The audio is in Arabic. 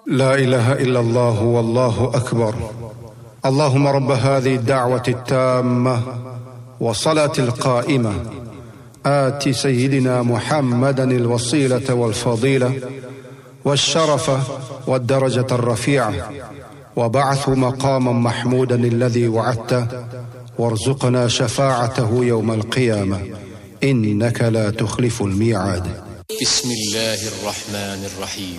لا إله إلا الله والله أكبر. اللهم رب هذه الدعوة التامة والصلاة القائمة آت سيدنا محمدا الوسيلة والفضيلة والشرف والدرجة الرفيعة وبعث مقاما محمودا الذي وعدته وارزقنا شفاعته يوم القيامة إنك لا تخلف الميعاد. بسم الله الرحمن الرحيم.